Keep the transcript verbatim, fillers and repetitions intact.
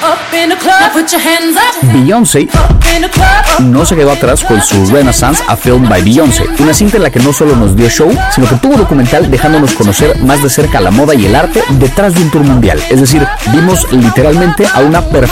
Beyoncé no se quedó atrás con su Renaissance, A Film by Beyoncé, una cinta en la que no solo nos dio show, sino que tuvo documental dejándonos conocer más de cerca la moda y el arte detrás de un tour mundial. Es decir, vimos literalmente a una perfecta